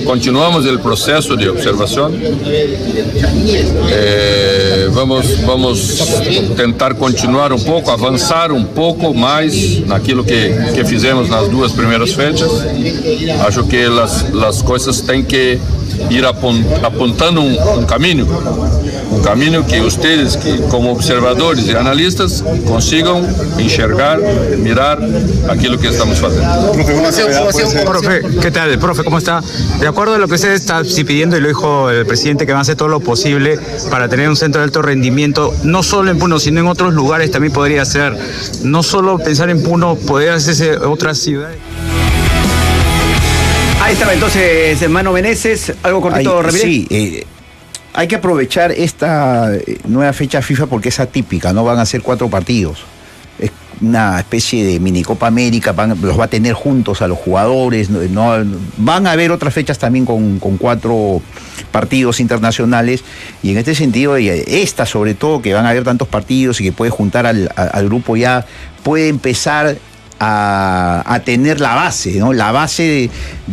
continuamos el proceso de observación. Vamos tentar continuar um pouco, avançar um pouco mais naquilo que fizemos nas 2 primeiras fechas. Acho que as coisas têm que ir apontando um caminho que vocês, como observadores e analistas, consigam enxergar, mirar aquilo que estamos fazendo. Profe, ¿qué tal? Profe, ¿cómo está? De acuerdo a lo que usted está pidiendo, y lo dijo el presidente, que va a hacer todo lo posible para tener un centro de alto rendimiento, no solo en Puno, sino en otros lugares también podría ser. No solo pensar en Puno, poder hacerse otras ciudades. Ahí estaba entonces Mano Meneses, algo cortito, Ramírez. Sí, hay que aprovechar esta nueva fecha FIFA porque es atípica, no van a ser 4 partidos. Es una especie de mini Copa América, los va a tener juntos a los jugadores, no, van a haber otras fechas también con 4 partidos internacionales, y en este sentido, esta sobre todo, que van a haber tantos partidos y que puede juntar al grupo, ya puede empezar a tener la base, ¿no? La base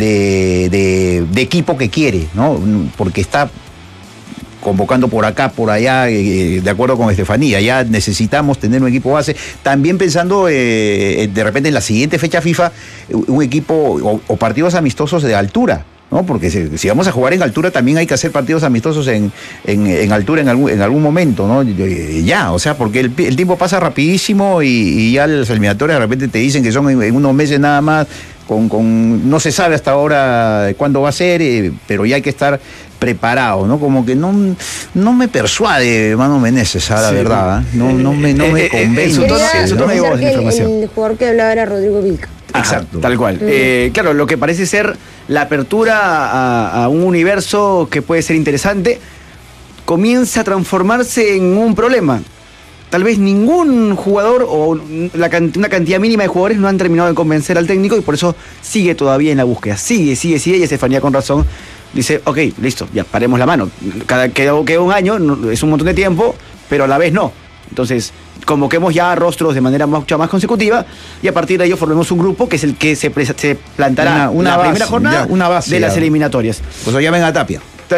de equipo que quiere, ¿no? Porque está convocando por acá, por allá, de acuerdo con Estefanía, ya necesitamos tener un equipo base, también pensando de repente en la siguiente fecha FIFA, un equipo o partidos amistosos de altura, ¿no? Porque si vamos a jugar en altura, también hay que hacer partidos amistosos en altura en algún momento, ¿no? Ya, o sea, porque el tiempo pasa rapidísimo y ya las eliminatorias de repente te dicen que son en unos meses nada más, no se sabe hasta ahora cuándo va a ser, pero ya hay que estar preparado, ¿no? Como que no me persuade Mano Meneses, la verdad, ¿no? No me convence. El jugador que hablaba era Rodrigo Vilca. Exacto. Tal cual. Claro, lo que parece ser la apertura a un universo que puede ser interesante comienza a transformarse en un problema. Tal vez ningún jugador o una cantidad mínima de jugadores no han terminado de convencer al técnico y por eso sigue todavía en la búsqueda. Sigue, y Estefanía con razón dice, ok, listo, ya paremos la mano. Queda un año, es un montón de tiempo, pero a la vez no. Entonces, convoquemos ya rostros de manera mucho más consecutiva y a partir de ello formemos un grupo que es el que se plantará una base, primera jornada una base de las eliminatorias. Pues ya venga Tapia.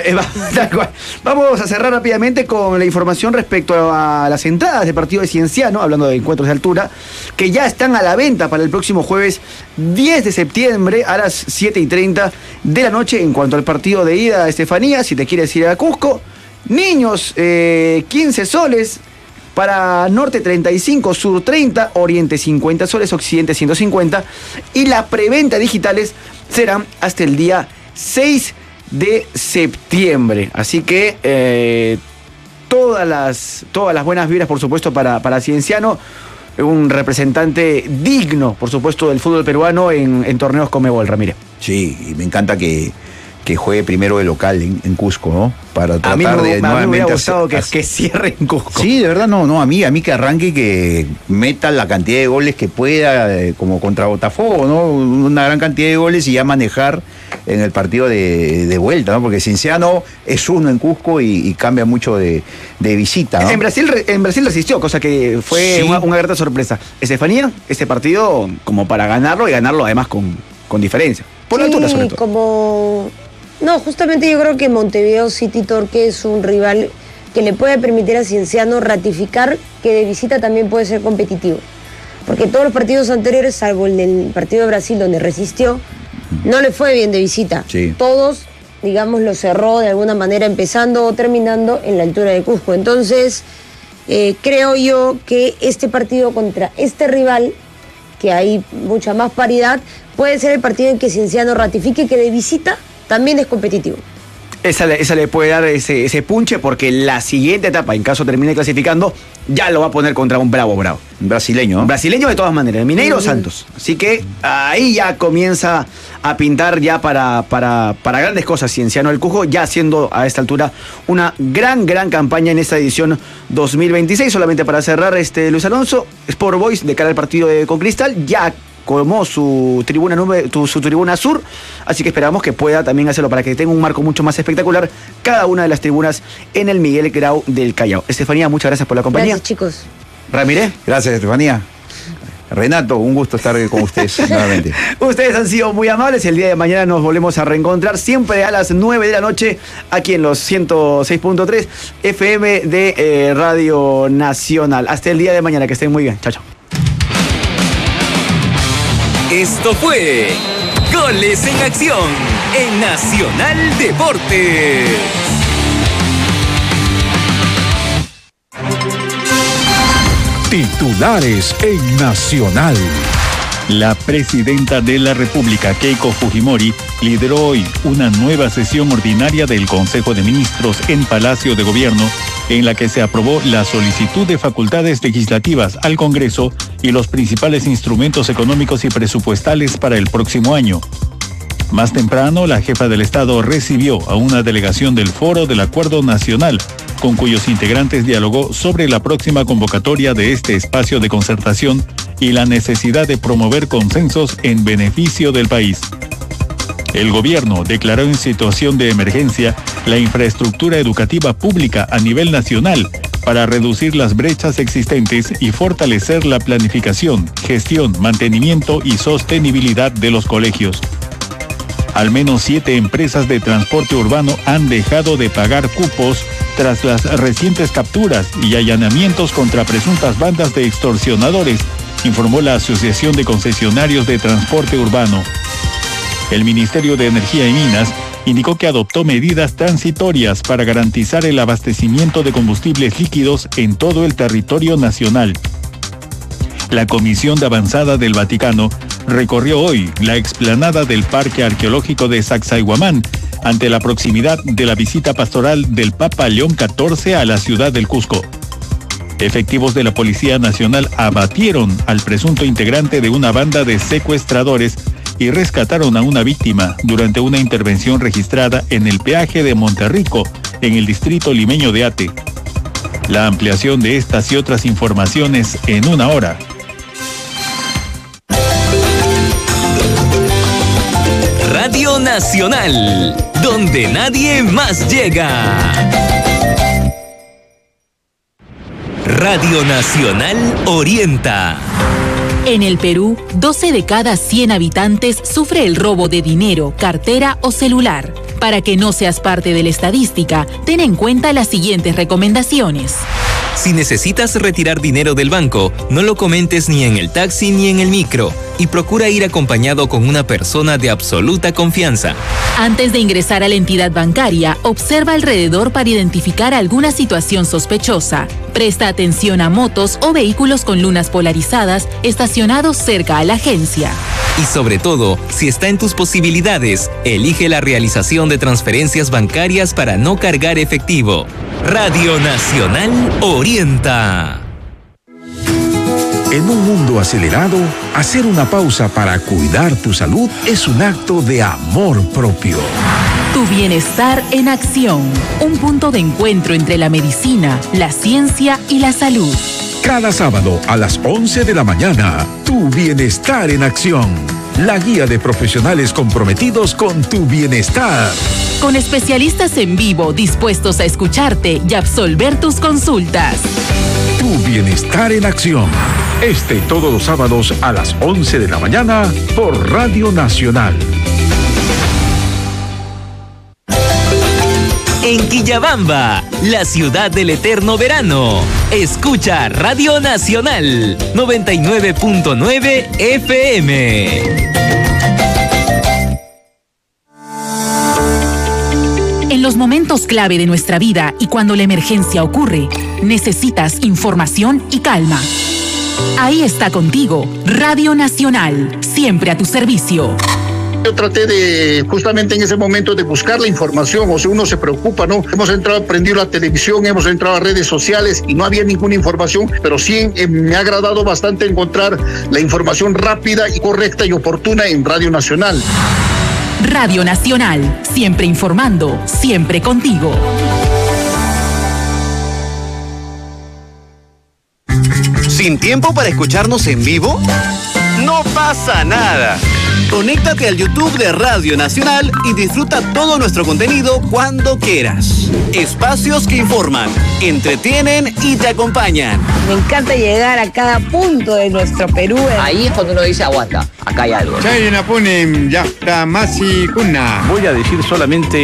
Vamos a cerrar rápidamente con la información respecto a las entradas del partido de Cienciano, hablando de encuentros de altura, que ya están a la venta para el próximo jueves 10 de septiembre a las 7:30 de la noche. En cuanto al partido de ida, Estefanía, si te quieres ir a Cusco, niños 15 soles, para Norte 35, Sur 30, Oriente 50 soles, Occidente 150, y las preventa digitales serán hasta el día 6 de septiembre. Así que todas las buenas vibras, por supuesto, para Cienciano, un representante digno, por supuesto, del fútbol peruano en torneos Conmebol, Ramírez. Sí, y me encanta que juegue primero de local en Cusco, ¿no? Para tratar a mí me hubiera gustado que cierre en Cusco. Sí, de verdad, no, a mí que arranque y que meta la cantidad de goles que pueda, como contra Botafogo, ¿no? Una gran cantidad de goles y ya manejar en el partido de vuelta, ¿no? Porque Cienciano es uno en Cusco y cambia mucho de visita, ¿no? En Brasil resistió, cosa que fue una grata sorpresa. Estefanía, este partido como para ganarlo y ganarlo además con diferencia. Por la altura, sobre todo. No, justamente yo creo que Montevideo City Torque es un rival que le puede permitir a Cienciano ratificar que de visita también puede ser competitivo. Porque todos los partidos anteriores, salvo el del partido de Brasil donde resistió, no le fue bien de visita. Sí. Todos, digamos, lo cerró de alguna manera empezando o terminando en la altura de Cusco. Entonces, creo yo que este partido contra este rival, que hay mucha más paridad, puede ser el partido en que Cienciano ratifique que de visita también es competitivo. Esa le puede dar ese punche porque la siguiente etapa, en caso termine clasificando, ya lo va a poner contra un bravo. Un brasileño, ¿no? Un brasileño de todas maneras, Mineiro Santos. Así que ahí ya comienza a pintar ya para grandes cosas Cienciano del Cusco, ya haciendo a esta altura una gran campaña en esta edición 2026. Solamente para cerrar, Luis Alonso, Sport Boys de cara al partido con Cristal, ya como su tribuna sur, así que esperamos que pueda también hacerlo para que tenga un marco mucho más espectacular cada una de las tribunas en el Miguel Grau del Callao. Estefanía, muchas gracias por la compañía. Gracias, chicos. Ramírez. Gracias, Estefanía. Renato, un gusto estar con ustedes nuevamente. Ustedes han sido muy amables. El día de mañana nos volvemos a reencontrar siempre a las 9 de la noche aquí en los 106.3 FM de Radio Nacional. Hasta el día de mañana, que estén muy bien. Chao, chao. Esto fue Goles en Acción en Nacional Deportes. Titulares en Nacional. La presidenta de la República, Keiko Fujimori, lideró hoy una nueva sesión ordinaria del Consejo de Ministros en Palacio de Gobierno, en la que se aprobó la solicitud de facultades legislativas al Congreso y los principales instrumentos económicos y presupuestales para el próximo año. Más temprano, la jefa del Estado recibió a una delegación del Foro del Acuerdo Nacional, con cuyos integrantes dialogó sobre la próxima convocatoria de este espacio de concertación y la necesidad de promover consensos en beneficio del país. El gobierno declaró en situación de emergencia la infraestructura educativa pública a nivel nacional para reducir las brechas existentes y fortalecer la planificación, gestión, mantenimiento y sostenibilidad de los colegios. Al menos 7 empresas de transporte urbano han dejado de pagar cupos tras las recientes capturas y allanamientos contra presuntas bandas de extorsionadores, informó la Asociación de Concesionarios de Transporte Urbano. El Ministerio de Energía y Minas indicó que adoptó medidas transitorias para garantizar el abastecimiento de combustibles líquidos en todo el territorio nacional. La Comisión de Avanzada del Vaticano recorrió hoy la explanada del Parque Arqueológico de Sacsayhuamán ante la proximidad de la visita pastoral del Papa León XIV a la ciudad del Cusco. Efectivos de la Policía Nacional abatieron al presunto integrante de una banda de secuestradores y rescataron a una víctima durante una intervención registrada en el peaje de Monterrico, en el distrito limeño de Ate. La ampliación de estas y otras informaciones en una hora. Radio Nacional, donde nadie más llega. Radio Nacional orienta. En el Perú, 12 de cada 100 habitantes sufre el robo de dinero, cartera o celular. Para que no seas parte de la estadística, ten en cuenta las siguientes recomendaciones. Si necesitas retirar dinero del banco, no lo comentes ni en el taxi ni en el micro y procura ir acompañado con una persona de absoluta confianza. Antes de ingresar a la entidad bancaria, observa alrededor para identificar alguna situación sospechosa. Presta atención a motos o vehículos con lunas polarizadas estacionados cerca a la agencia. Y sobre todo, si está en tus posibilidades, elige la realización de transferencias bancarias para no cargar efectivo. Radio Nacional orienta. En un mundo acelerado, hacer una pausa para cuidar tu salud es un acto de amor propio. Tu bienestar en acción. Un punto de encuentro entre la medicina, la ciencia y la salud. Cada sábado a las 11 de la mañana, Tu Bienestar en Acción. La guía de profesionales comprometidos con tu bienestar. Con especialistas en vivo dispuestos a escucharte y absolver tus consultas. Tu Bienestar en Acción. Este y todos los sábados a las 11 de la mañana por Radio Nacional. En Quillabamba, la ciudad del eterno verano. Escucha Radio Nacional 99.9 FM. En los momentos clave de nuestra vida y cuando la emergencia ocurre, necesitas información y calma. Ahí está contigo, Radio Nacional, siempre a tu servicio. Yo traté de, justamente en ese momento, de buscar la información, o sea, uno se preocupa, ¿no? Hemos entrado, prendido la televisión, hemos entrado a redes sociales y no había ninguna información, pero sí me ha agradado bastante encontrar la información rápida y correcta y oportuna en Radio Nacional. Radio Nacional, siempre informando, siempre contigo. ¿Sin tiempo para escucharnos en vivo? No pasa nada. Conéctate al YouTube de Radio Nacional y disfruta todo nuestro contenido cuando quieras. Espacios que informan, entretienen y te acompañan. Me encanta llegar a cada punto de nuestro Perú. Ahí es cuando uno dice aguanta, acá hay algo. Voy a decir solamente